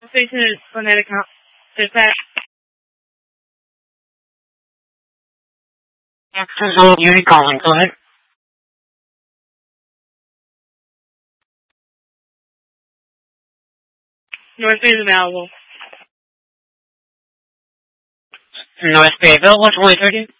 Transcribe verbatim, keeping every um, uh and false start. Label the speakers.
Speaker 1: Station is Gwinnett account. Dispatch.
Speaker 2: Access all unit calling. Go ahead.
Speaker 1: North Bay is available.
Speaker 2: North Bay available. twenty thirty.